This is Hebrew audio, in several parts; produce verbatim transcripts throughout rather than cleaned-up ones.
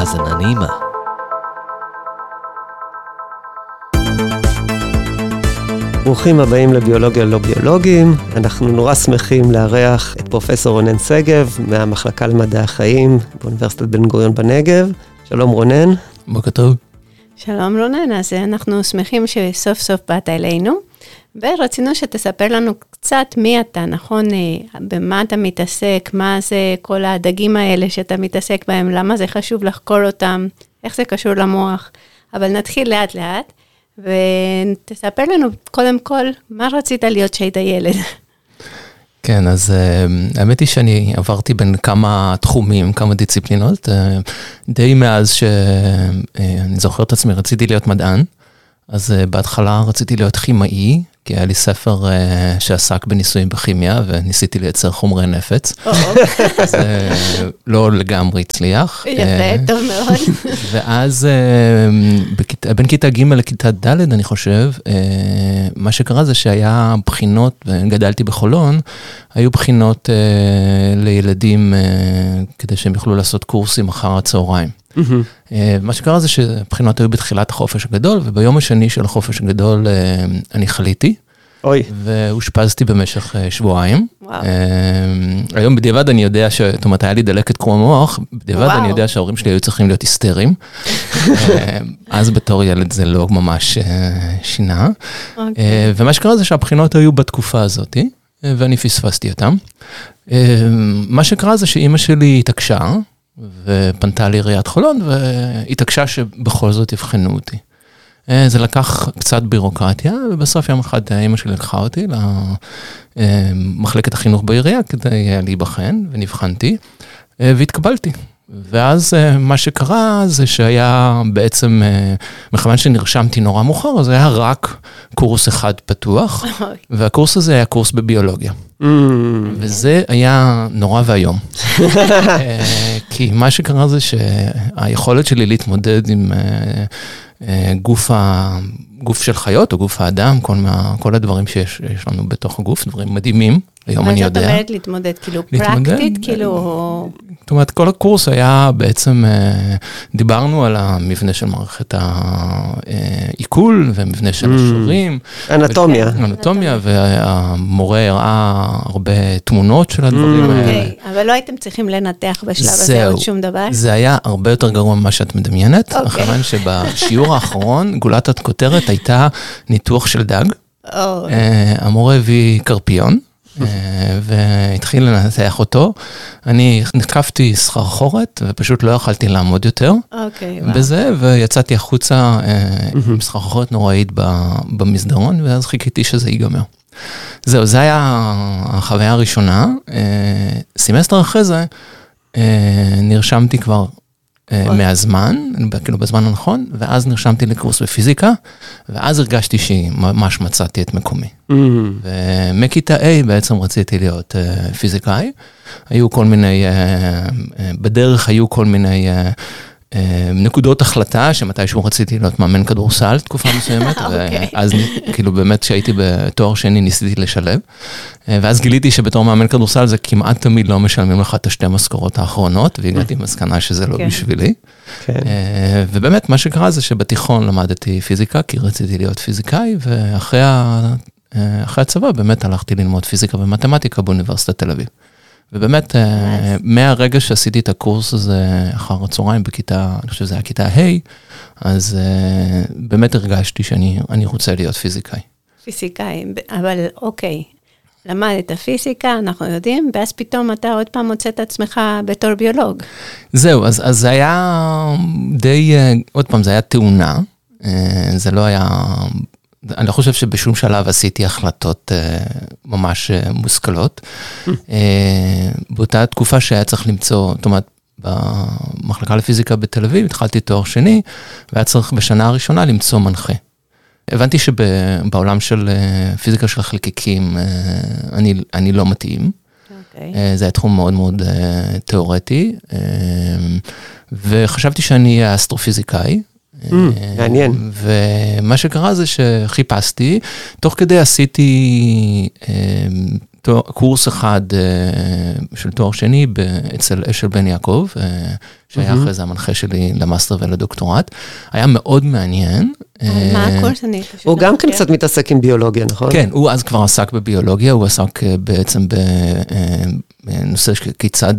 האזנה נעימה. ברוכים הבאים לביולוגיה לא ביולוגים. אנחנו נורא שמחים לארח את פרופסור רונן שגב מהמחלקה למדעי החיים באוניברסיטת בן גוריון בנגב. שלום רונן. בוקר טוב. שלום רונן, אז אנחנו שמחים שסוף סוף באת אלינו, ורצינו שתספר לנו קצת מי אתה, נכון? במה אתה מתעסק, מה זה כל הדגים האלה שאתה מתעסק בהם, למה זה חשוב לחקור אותם, איך זה קשור למוח, אבל נתחיל לאט לאט, ותספר לנו קודם כל, מה רצית להיות שהיית ילד? כן, אז uh, האמת היא שאני עברתי בין כמה תחומים, כמה דיסציפלינות, uh, די מאז שאני uh, זוכר את עצמי, רציתי להיות מדען, אז uh, בהתחלה רציתי להיות כימאי, כי היה לי ספר uh, שעסק בניסויים בכימיה, וניסיתי לייצר חומרי נפץ. אז uh, לא לגמרי הצליח. יפה, טוב מאוד. ואז uh, בין כיתה ג' לכיתה ד', אני חושב, uh, מה שקרה זה שהיה בחינות, וגדלתי בחולון, היו בחינות uh, לילדים, uh, כדי שהם יוכלו לעשות קורסים אחר הצהריים. Mm-hmm. מה שקרה זה שבחינות היו בתחילת החופש הגדול, וביום השני של החופש הגדול אני חליתי. אוי. והושפזתי במשך שבועיים. וואו. היום בדיעבד אני יודע ש... זאת אומרת, היה לי דלקת קרום המוח, בדיעבד אני יודע שההורים שלי היו צריכים להיות היסטריים. אז בתור ילד זה לא ממש שינה. ומה שקרה זה שהבחינות היו בתקופה הזאת, ואני פספסתי אותם. מה שקרה זה שאמא שלי התעקשה, ופנתה לעיריית חולון, והתעקשה שבכל זאת יבחנו אותי. זה לקח קצת בירוקרטיה, ובסוף יום אחד אמא שלי לקחה אותי למחלקת החינוך בעירייה, כדי להיבחן, ונבחנתי, והתקבלתי. ואז מה שקרה זה שהיה בעצם, מכיוון שנרשמתי נורא מאוחר, אז היה רק קורס אחד פתוח, והקורס הזה היה קורס בביולוגיה. וזה היה נורא והיום. כי מה שקרה זה שהיכולת שלי להתמודד עם גוף, ה, גוף של חיות או גוף האדם, כל, מה, כל הדברים שיש לנו בתוך הגוף, דברים מדהימים, היום אני יודע. מה זאת אומרת להתמודד? כאילו פרקטית? כאילו... זאת אומרת, כל הקורס היה בעצם, דיברנו על המבנה של מערכת העיכול, ומבנה של השרירים. אנטומיה. אנטומיה, והמורה הראה הרבה תמונות של הדברים האלה. אבל לא הייתם צריכים לנתח בשלב הזה עוד שום דבר? זה היה הרבה יותר גרוע ממה שאת מדמיינת, אחרי שבשיעור האחרון, גולת הכותרת הייתה ניתוח של דג. המורה הביא קרפיון. והתחיל לנתח אותו, אני נתקפתי סחרחורת, ופשוט לא יכלתי לעמוד יותר בזה, ויצאתי החוצה עם סחרחורת נוראית במסדרון, ואז חיכיתי שזה ייגמר. זהו, זה היה החוויה הראשונה. סמסטר אחרי זה, נרשמתי כבר מהזמן, כאילו בזמן הנכון, ואז נרשמתי לקורס בפיזיקה, ואז הרגשתי שממש מצאתי את מקומי. ומכיתה A בעצם רציתי להיות פיזיקאי, היו כל מיני, בדרך היו כל מיני נקודות החלטה, שמתישהו רציתי להיות מאמן כדורסל, תקופה מסוימת, ואז כאילו באמת כשהייתי בתואר שני ניסיתי לשלב, ואז גיליתי שבתור מאמן כדורסל זה כמעט תמיד לא משלמים לך את השתי משכורות האחרונות, והגעתי מסקנה שזה לא בשבילי. ובאמת מה שקרה זה שבתיכון למדתי פיזיקה, כי רציתי להיות פיזיקאי, ואחרי הצבא באמת הלכתי ללמוד פיזיקה ומתמטיקה באוניברסיטת תל אביב. ובאמת, מהרגע שעשיתי את הקורס הזה אחר הצהריים בכיתה, אני חושב שזה היה כיתה ה', אז באמת הרגשתי שאני רוצה להיות פיזיקאי. פיזיקאי, אבל אוקיי, למדת פיזיקה, אנחנו יודעים, ואז פתאום אתה עוד פעם מוצא את עצמך בתור ביולוג. זהו, אז, אז זה היה די, עוד פעם, זה היה תאונה, זה לא היה... אני לא חושב שבשום שלב עשיתי החלטות ממש מושכלות. באותה תקופה שהיה צריך למצוא, זאת אומרת, במחלקה לפיזיקה בתל אביב, התחלתי תואר שני, והיה צריך בשנה הראשונה למצוא מנחה. הבנתי שבעולם של פיזיקה של חלקיקים, אני, אני לא מתאים. זה היה תחום מאוד מאוד תיאורטי, וחשבתי שאני אהיה אסטרופיזיקאי, מעניין. ומה שקרה זה שחיפשתי, תוך כדי עשיתי קורס אחד של תואר שני אצל אשל בן יעקב, שהיה אחרי זה המנחה שלי למאסטר ולדוקטורט. היה מאוד מעניין. מה הקורס? אני פשוט... הוא גם כן קצת מתעסק עם ביולוגיה, נכון? כן, הוא אז כבר עסק בביולוגיה, הוא עסק בעצם בנושא כיצד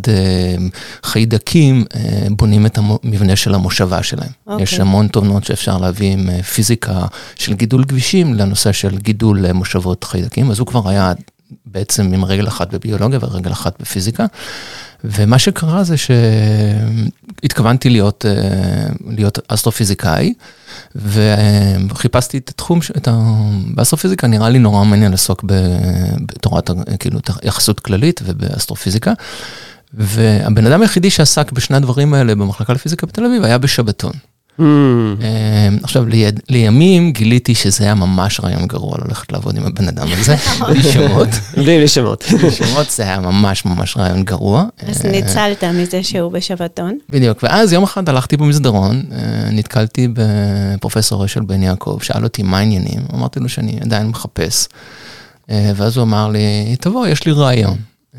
חיידקים בונים את המבנה של המושבה שלהם. יש המון תובנות שאפשר להביא עם פיזיקה של גידול כבישים לנושא של גידול מושבות חיידקים, אז הוא כבר היה בעצם עם רגל אחת בביולוגיה ורגל אחת בפיזיקה, ומה שקרה זה שהתכוונתי להיות, להיות אסטרופיזיקאי, וחיפשתי את התחום, את ה... באסטרופיזיקה נראה לי נורא מעניין לעסוק בתורת, כאילו, יחסות כללית ובאסטרופיזיקה, והבן אדם היחידי שעסק בשני הדברים האלה במחלקה לפיזיקה בתל אביב היה בשבתון. עכשיו, לימים גיליתי שזה היה ממש רעיון גרוע ללכת לעבוד עם הבן אדם הזה, בלי שמות. בלי שמות. בלי שמות, זה היה ממש ממש רעיון גרוע. אז ניצלת מזה שהוא בשבתון. בדיוק, ואז יום אחד הלכתי במסדרון, נתקלתי בפרופסור אשל בן יעקב, שאל אותי מה העניינים, אמרתי לו שאני עדיין מחפש, ואז הוא אמר לי, תבוא, יש לי רעיון.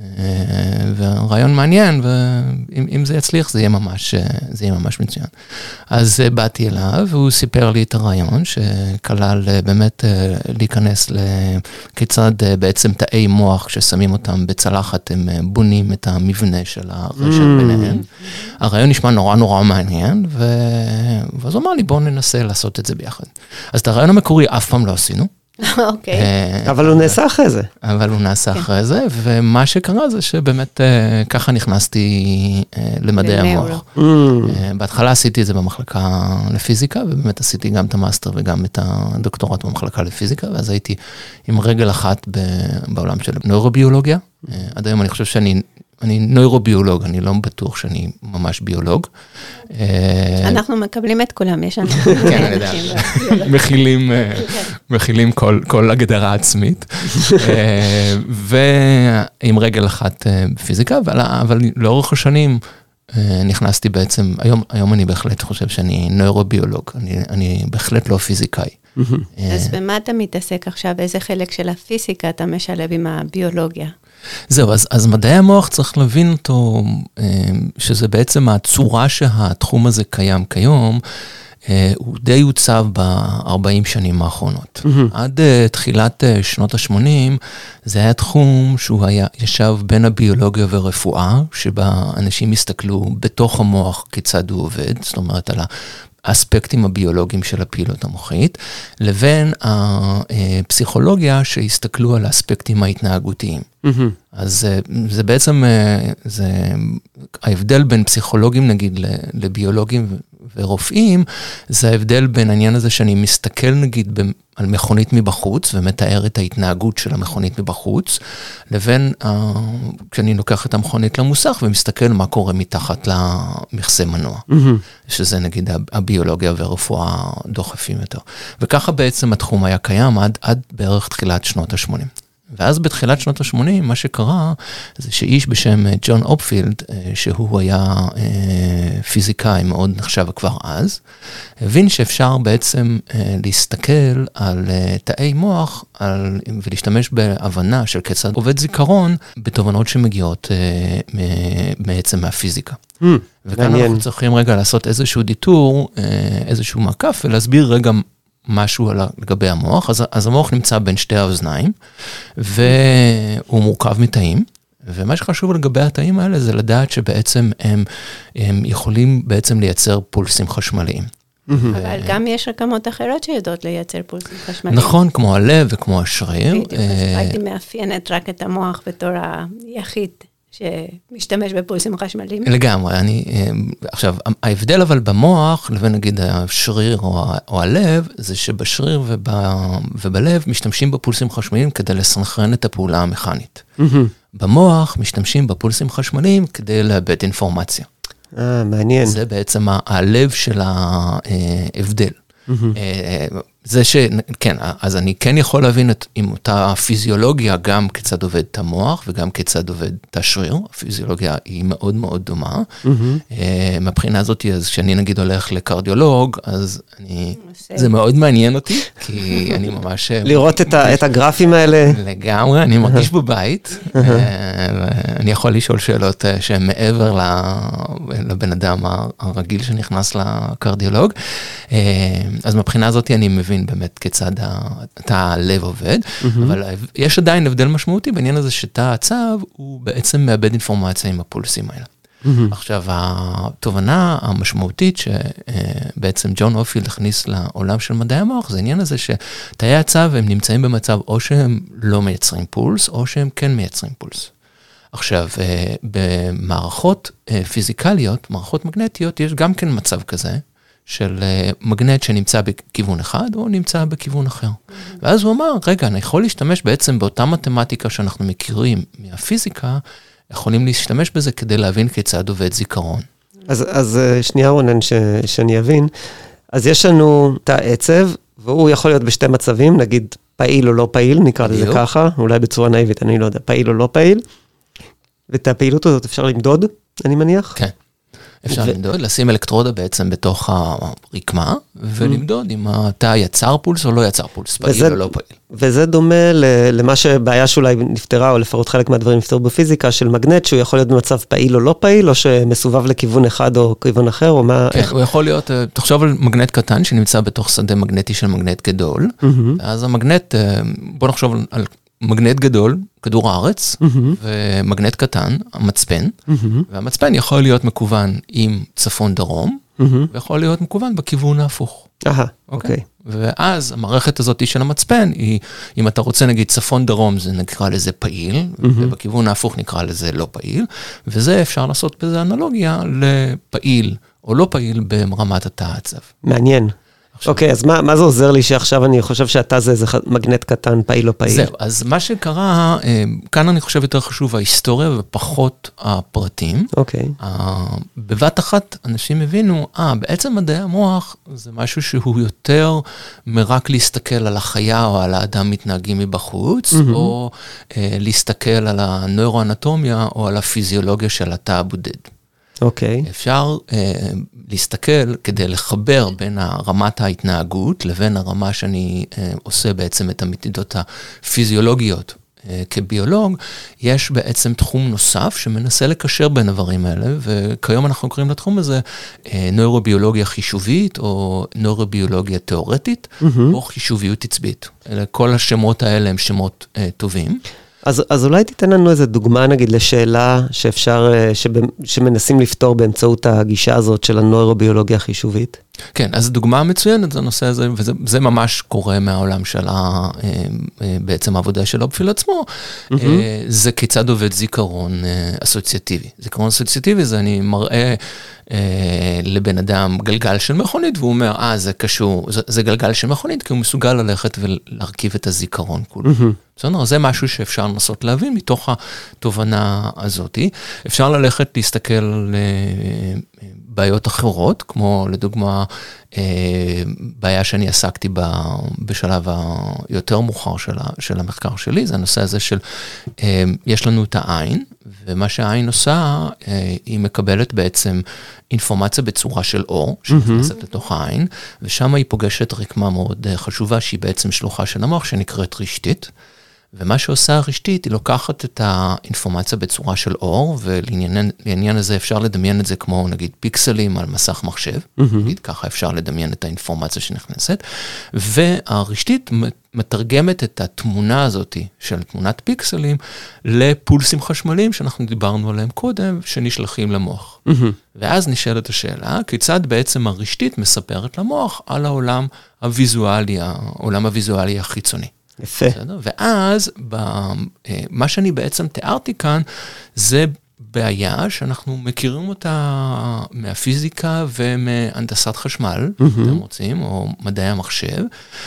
ורעיון מעניין, ואם זה יצליח, זה יהיה ממש, זה יהיה ממש מצוין. אז באתי אליו, והוא סיפר לי את הרעיון, שכלל באמת להיכנס לכיצד בעצם תאי מוח, כששמים אותם בצלחת, הם בונים את המבנה של הרשת ביניהם. הרעיון נשמע נורא נורא מעניין, ואז הוא אמר לי, בואו ננסה לעשות את זה ביחד. אז את הרעיון המקורי אף פעם לא עשינו, אוקיי. אבל הוא נעשה אחרי זה. אבל הוא נעשה אחרי זה, ומה שקרה זה שבאמת ככה נכנסתי למדעי המוח. בהתחלה עשיתי את זה במחלקה לפיזיקה, ובאמת עשיתי גם את המאסטר וגם את הדוקטורט במחלקה לפיזיקה, ואז הייתי עם רגל אחת בעולם של נוירוביולוגיה. עד היום אני חושב שאני... אני נוירוביולוג, אני לא בטוח שאני ממש ביולוג. אנחנו מקבלים את כולם, יש לנו. כן, אני יודע. מכילים, מכילים כל, כל הגדרה עצמית. ועם רגל אחת בפיזיקה, אבל, אבל לאורך השנים נכנסתי בעצם, היום, היום אני בהחלט חושב שאני נוירוביולוג, אני, אני בהחלט לא פיזיקאי. אז במה אתה מתעסק עכשיו? איזה חלק של הפיזיקה אתה משלב עם הביולוגיה? זהו, אז, אז מדעי המוח צריך להבין אותו, שזה בעצם הצורה שהתחום הזה קיים כיום, הוא די הוצב ב-ארבעים שנים האחרונות. Mm-hmm. עד uh, תחילת uh, שנות ה-שמונים, זה היה תחום שהוא היה, ישב בין הביולוגיה ורפואה, שבה אנשים הסתכלו בתוך המוח כיצד הוא עובד, זאת אומרת על האספקטים הביולוגיים של הפעילות המוחית, לבין הפסיכולוגיה שהסתכלו על האספקטים ההתנהגותיים. Mm-hmm. אז זה בעצם, זה, ההבדל בין פסיכולוגים נגיד לביולוגים ורופאים, זה ההבדל בין העניין הזה שאני מסתכל נגיד על מכונית מבחוץ, ומתאר את ההתנהגות של המכונית מבחוץ, לבין כשאני לוקח את המכונית למוסך, ומסתכל מה קורה מתחת למכסה מנוע. Mm-hmm. שזה נגיד הביולוגיה והרפואה דוחפים יותר. וככה בעצם התחום היה קיים עד, עד בערך תחילת שנות ה-שמונים. ואז בתחילת שנות ה-שמונים, מה שקרה, זה שאיש בשם ג'ון אופפילד, שהוא היה פיזיקאי מאוד נחשב כבר אז, הבין שאפשר בעצם להסתכל על תאי מוח, על, ולהשתמש בהבנה של כיצד עובד זיכרון, בתובנות שמגיעות בעצם מהפיזיקה. Mm, וכאן מעניין. אנחנו צריכים רגע לעשות איזשהו דיטור, איזשהו מעקף, ולהסביר רגע משהו על, לגבי המוח. אז, אז המוח נמצא בין שתי האוזניים, והוא מורכב מתאים, ומה שחשוב לגבי התאים האלה זה לדעת שבעצם הם, הם יכולים בעצם לייצר פולסים חשמליים. אבל גם יש רקמות אחרות שיודעות לייצר פולסים חשמליים. נכון, כמו הלב וכמו השריר. בדיוק, אז הייתי מאפיינת רק את המוח בתור היחיד שמשתמש בפולסים חשמליים. לגמרי, אני, עכשיו, ההבדל אבל במוח, לבין נגיד השריר או, או הלב, זה שבשריר וב, ובלב משתמשים בפולסים חשמליים כדי לסנכרן את הפעולה המכנית. במוח משתמשים בפולסים חשמליים כדי לאבד אינפורמציה. אה, מעניין. זה בעצם הלב של ההבדל. זה ש... כן, אז אני כן יכול להבין את, עם אותה פיזיולוגיה, גם כיצד עובד את המוח, וגם כיצד עובד את השריר. הפיזיולוגיה היא מאוד מאוד דומה. Mm-hmm. מבחינה הזאת, אז כשאני נגיד הולך לקרדיולוג, אז אני... זה מאוד מעניין אותי, כי אני ממש... לראות את, ה, את הגרפים האלה. לגמרי, אני מרגיש בבית. אני יכול לשאול שאלות שהן מעבר לבן אדם הרגיל שנכנס לקרדיולוג. אז מבחינה הזאת אני מבין באמת כיצד תא הלב עובד, אבל יש עדיין הבדל משמעותי בעניין הזה שתא העצב הוא בעצם מאבד אינפורמציה עם הפולסים האלה. עכשיו, התובנה המשמעותית שבעצם ג'ון אופילד הכניס לעולם של מדעי המוח, זה העניין הזה שתאי העצב הם נמצאים במצב או שהם לא מייצרים פולס, או שהם כן מייצרים פולס. עכשיו, במערכות פיזיקליות, מערכות מגנטיות, יש גם כן מצב כזה, של מגנט שנמצא בכיוון אחד, או נמצא בכיוון אחר. ואז הוא אמר, רגע, אני יכול להשתמש בעצם באותה מתמטיקה שאנחנו מכירים מהפיזיקה, יכולים להשתמש בזה כדי להבין כיצד עובד זיכרון. אז, אז שנייה רונן, ש, שאני אבין. אז יש לנו תא עצב, והוא יכול להיות בשתי מצבים, נגיד פעיל או לא פעיל, נקרא לזה ככה, אולי בצורה נאיבית, אני לא יודע, פעיל או לא פעיל. ואת הפעילות הזאת אפשר למדוד, אני מניח? כן. אפשר למדוד, לשים אלקטרודה בעצם בתוך הרקמה, ולמדוד אם התא יצר פולס או לא יצר פולס, פעיל או לא פעיל. וזה דומה למה שבעיה שאולי נפתרה, או לפחות חלק מהדברים נפתרו בפיזיקה, של מגנט, שהוא יכול להיות במצב פעיל או לא פעיל, או שמסובב לכיוון אחד או כיוון אחר, או מה... כן, הוא יכול להיות, תחשוב על מגנט קטן, שנמצא בתוך שדה מגנטי של מגנט גדול, אז המגנט, בוא נחשוב על... מגנט גדול, כדור הארץ, mm-hmm. ומגנט קטן, המצפן, mm-hmm. והמצפן יכול להיות מקוון עם צפון דרום, mm-hmm. ויכול להיות מקוון בכיוון ההפוך. אהה, אוקיי. Okay. ואז המערכת הזאת של המצפן, היא, אם אתה רוצה נגיד צפון דרום, זה נקרא לזה פעיל, mm-hmm. ובכיוון ההפוך נקרא לזה לא פעיל, וזה אפשר לעשות בזה אנלוגיה לפעיל או לא פעיל ברמת התא העצב. מעניין. אוקיי, אז מה, מה זה עוזר לי שעכשיו אני חושב שאתה זה איזה מגנט קטן, פעיל או פעיל? זהו, אז מה שקרה, כאן אני חושב יותר חשוב ההיסטוריה ופחות הפרטים. אוקיי. בבת אחת אנשים הבינו, אה, בעצם מדעי המוח זה משהו שהוא יותר מרק להסתכל על החיה או על האדם מתנהגים מבחוץ, mm-hmm. או להסתכל על הנוירואנטומיה או על הפיזיולוגיה של התא הבודד. אוקיי. Okay. אפשר אה, להסתכל כדי לחבר בין רמת ההתנהגות לבין הרמה שאני אה, עושה בעצם את המדידות הפיזיולוגיות אה, כביולוג, יש בעצם תחום נוסף שמנסה לקשר בין הדברים האלה, וכיום אנחנו קוראים לתחום הזה אה, נוירוביולוגיה חישובית או נוירוביולוגיה תיאורטית, mm-hmm. או חישוביות עצבית. אלה, כל השמות האלה הם שמות אה, טובים. אז, אז אולי תיתן לנו איזו דוגמה, נגיד, לשאלה שאפשר, שבא, שמנסים לפתור באמצעות הגישה הזאת של הנוירוביולוגיה החישובית? כן, אז דוגמה מצוינת זה הנושא הזה, וזה זה ממש קורה מהעולם של ה, בעצם העבודה של אופילד עצמו, mm-hmm. זה כיצד עובד זיכרון אסוציאטיבי. זיכרון אסוציאטיבי זה אני מראה לבן אדם גלגל של מכונית, והוא אומר, אה, זה קשור, זה, זה גלגל של מכונית, כי הוא מסוגל ללכת ולהרכיב את הזיכרון כולו. Mm-hmm. בסדר? זה משהו שאפשר לנסות להבין מתוך התובנה הזאת. אפשר ללכת להסתכל על בעיות אחרות, כמו לדוגמה, בעיה שאני עסקתי בה בשלב היותר מאוחר של, של המחקר שלי, זה הנושא הזה של, יש לנו את העין, ומה שהעין עושה, היא מקבלת בעצם אינפורמציה בצורה של אור, שנכנסת לתוך העין, ושם היא פוגשת רקמה מאוד חשובה, שהיא בעצם שלוחה של המוח, שנקראת רשתית, ומה שעושה הרשתית, היא לוקחת את האינפורמציה בצורה של אור, ולעניין הזה אפשר לדמיין את זה כמו נגיד פיקסלים על מסך מחשב, mm-hmm. נגיד ככה אפשר לדמיין את האינפורמציה שנכנסת, והרשתית מתרגמת את התמונה הזאת של תמונת פיקסלים, לפולסים חשמליים שאנחנו דיברנו עליהם קודם, שנשלחים למוח. Mm-hmm. ואז נשאלת השאלה, כיצד בעצם הרשתית מספרת למוח על העולם הוויזואלי, העולם הוויזואלי החיצוני. יפה. ואז, מה שאני בעצם תיארתי כאן, זה בעיה שאנחנו מכירים אותה מהפיזיקה ומהנדסת חשמל, אתם רוצים, או מדעי המחשב,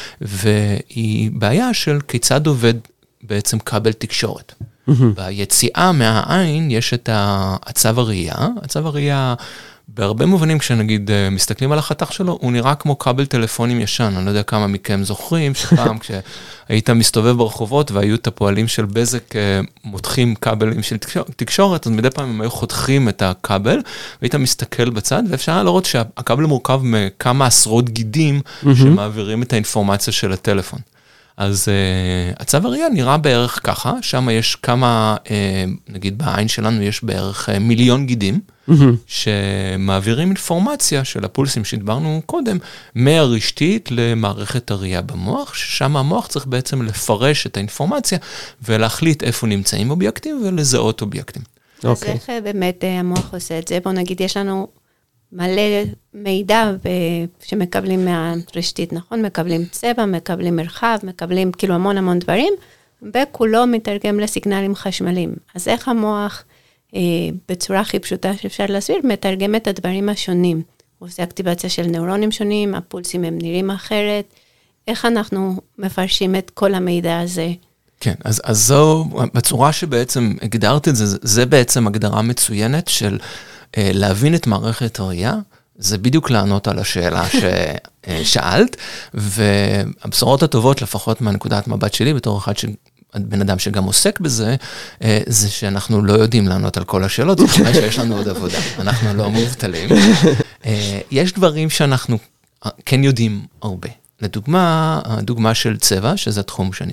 והיא בעיה של כיצד עובד בעצם כבל תקשורת. ביציאה מהעין יש את עצב הראייה, עצב הראייה בהרבה מובנים, כשנגיד מסתכלים על החתך שלו, הוא נראה כמו כבל טלפונים ישן. אני לא יודע כמה מכם זוכרים, שפעם כשהיית מסתובב ברחובות, והיו את הפועלים של בזק מותחים כבלים של תקשורת, אז מדי פעם הם היו חותכים את הכבל, והיית מסתכל בצד, ואפשר היה לראות שהכבל מורכב מכמה עשרות גידים, שמעבירים את האינפורמציה של הטלפון. אז uh, הצו הראייה נראה בערך ככה, שם יש כמה, uh, נגיד בעין שלנו יש בערך uh, מיליון גידים, mm-hmm. שמעבירים אינפורמציה של הפולסים שדברנו קודם, מהרשתית למערכת הראייה במוח, ששם המוח צריך בעצם לפרש את האינפורמציה, ולהחליט איפה נמצאים אובייקטים, ולזהות אובייקטים. אז okay. איך באמת המוח עושה את זה? בוא נגיד, יש לנו מלא מידע שמקבלים מהרשתית, נכון? מקבלים צבע, מקבלים מרחב, מקבלים כאילו המון המון דברים, וכולו מתרגם לסיגנלים חשמליים. אז איך המוח, אה, בצורה הכי פשוטה שאפשר להסביר, מתרגם את הדברים השונים. הוא עושה אקטיבציה של נוירונים שונים, הפולסים הם נראים אחרת. איך אנחנו מפרשים את כל המידע הזה? כן, אז, אז זו, בצורה שבעצם הגדרת את זה, זה בעצם הגדרה מצוינת של להבין את מערכת הראייה, זה בדיוק לענות על השאלה ששאלת, והבשורות הטובות, לפחות מהנקודת מבט שלי, בתור אחד בן אדם שגם עוסק בזה, זה שאנחנו לא יודעים לענות על כל השאלות, זאת אומרת שיש לנו עוד עבודה, אנחנו לא מובטלים. יש דברים שאנחנו כן יודעים הרבה. לדוגמה, הדוגמה של צבע, שזה תחום שאני